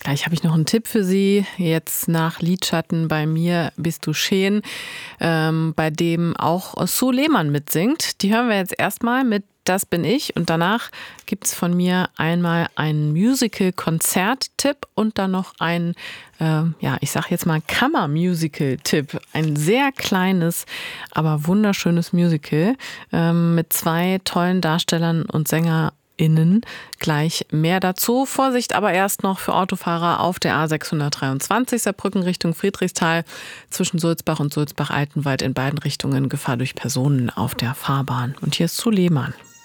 Gleich habe ich noch einen Tipp für Sie. Jetzt nach Lidschatten bei mir bist du schön, bei dem auch Sue Lehmann mitsingt. Die hören wir jetzt erstmal mit Das bin ich und danach gibt's von mir einmal einen Musical-Konzert-Tipp und dann noch einen, ich sag jetzt mal Kammer-Musical-Tipp. Ein sehr kleines, aber wunderschönes Musical mit 2 tollen Darstellern und SängerInnen. Gleich mehr dazu. Vorsicht aber erst noch für Autofahrer auf der A623 Saarbrücken Richtung Friedrichsthal zwischen Sulzbach und Sulzbach-Altenwald in beiden Richtungen Gefahr durch Personen auf der Fahrbahn. Und hier ist Sue Lehmann.